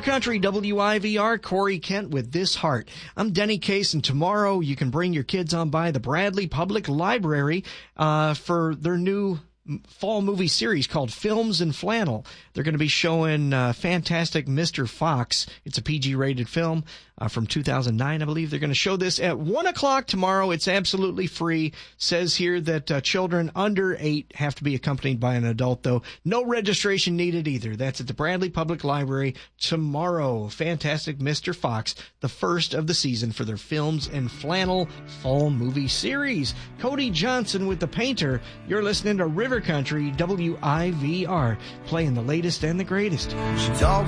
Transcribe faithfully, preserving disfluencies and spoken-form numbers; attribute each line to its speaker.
Speaker 1: Country, W I V R, Corey Kent with This Heart. I'm Denny Case, and tomorrow you can bring your kids on by the Bradley Public Library uh, for their new fall movie series called Films in Flannel. They're going to be showing uh, Fantastic Mister Fox. It's a P G-rated film uh, from two thousand nine, I believe. They're going to show this at one o'clock tomorrow. It's absolutely free. Says here that uh, children under eight have to be accompanied by an adult, though. No registration needed either. That's at the Bradley Public Library tomorrow. Fantastic Mister Fox, the first of the season for their Films in Flannel fall movie series. Cody Johnson with The Painter. You're listening to River Country, W I V R, playing the latest and the greatest.
Speaker 2: She talks